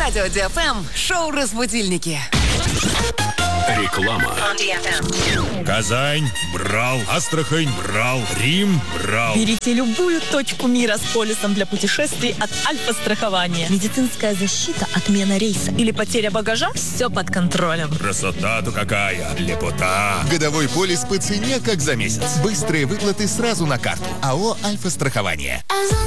Радио ДФМ, шоу «Разбудильники». Реклама. Казань брал, Астрахань брал, Рим брал. Берите любую точку мира с полисом для путешествий от Альфа-страхования. Медицинская защита, отмена рейса или потеря багажа – все под контролем. Красота-то какая, лепота. Годовой полис по цене, как за месяц. Быстрые выплаты сразу на карту. АО «Альфа-страхование».